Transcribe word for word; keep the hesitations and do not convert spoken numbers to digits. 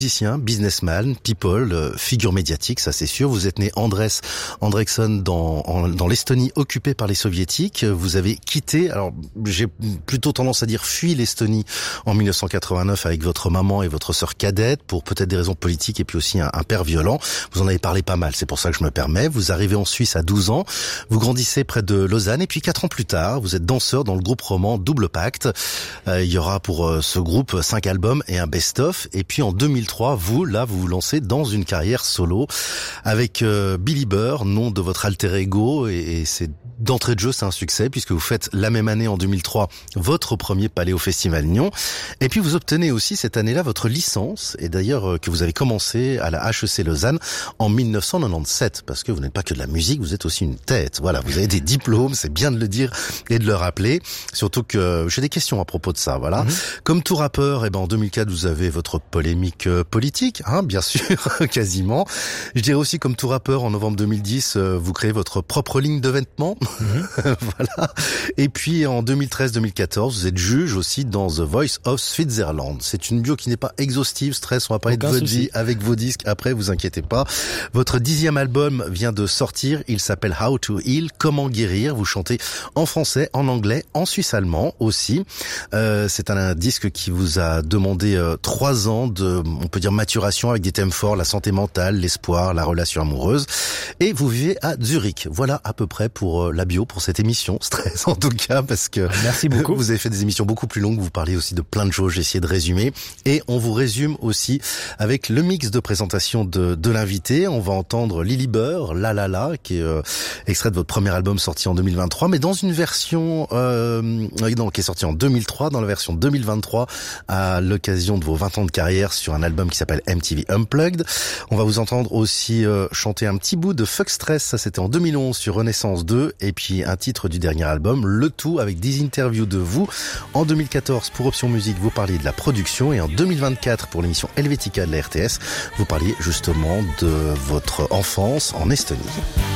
Musicien, businessman, people, euh, figure médiatique, ça c'est sûr. Vous êtes né Andrés Andrexson dans, en, dans l'Estonie occupée par les soviétiques. Vous avez quitté, alors j'ai plutôt tendance à dire fui l'Estonie en mille neuf cent quatre-vingt-neuf avec votre maman et votre sœur cadette pour peut-être des raisons politiques et puis aussi un, un père violent. Vous en avez parlé pas mal, c'est pour ça que je me permets. Vous arrivez en Suisse à douze ans, vous grandissez près de Lausanne et puis quatre ans plus tard, vous êtes danseur dans le groupe roman Double Pacte. Euh, il y aura pour euh, ce groupe cinq albums et un best-of. Et puis en deux mille trois, vous, là, vous vous lancez dans une carrière solo avec euh, Billy Burr, nom de votre alter ego, et, et c'est d'entrée de jeu, c'est un succès puisque vous faites la même année en deux mille trois votre premier Paléo Festival Nyon. Et puis vous obtenez aussi cette année-là votre licence, et d'ailleurs euh, que vous avez commencé à la H E C Lausanne en mille neuf cent quatre-vingt-dix-sept, parce que vous n'êtes pas que de la musique, vous êtes aussi une tête. Voilà, vous avez des diplômes, c'est bien de le dire et de le rappeler. Surtout que j'ai des questions à propos de ça. Voilà. Mm-hmm. Comme tout rappeur, eh ben en deux mille quatre vous avez votre polémique euh, politique, hein, bien sûr, quasiment. Je dirais aussi comme tout rappeur, en novembre deux mille dix, euh, vous créez votre propre ligne de vêtements. Mmh. Voilà. Et puis en deux mille treize deux mille quatorze, vous êtes juge aussi dans The Voice of Switzerland. C'est une bio qui n'est pas exhaustive, stress, on va parler de votre vie avec vos disques après, vous inquiétez pas. Votre dixième album vient de sortir, il s'appelle How to Heal, Comment guérir. Vous chantez en français, en anglais, en suisse-allemand aussi. Euh, c'est un, un disque qui vous a demandé euh, trois ans de, on peut dire, maturation avec des thèmes forts, la santé mentale, l'espoir, la relation amoureuse. Et vous vivez à Zurich. Voilà à peu près pour euh, la bio pour cette émission. Stress en tout cas, parce que merci beaucoup. Vous avez fait des émissions beaucoup plus longues, vous parlez aussi de plein de choses, j'ai essayé de résumer. Et on vous résume aussi avec le mix de présentation de, de l'invité. On va entendre Lily Burr, La La La, qui est euh, extrait de votre premier album sorti en deux mille vingt-trois, mais dans une version euh, non, qui est sortie en deux mille trois, dans la version deux mille vingt-trois, à l'occasion de vos vingt ans de carrière sur un album qui s'appelle M T V Unplugged. On va vous entendre aussi euh, chanter un petit bout de Fuck Stress, ça c'était en deux mille onze sur Renaissance deux, et puis un titre du dernier album, le tout avec des interviews de vous. En deux mille quatorze, pour Option Musique, vous parliez de la production, et en deux mille vingt-quatre, pour l'émission Helvetica de la R T S, vous parliez justement de votre enfance en Estonie.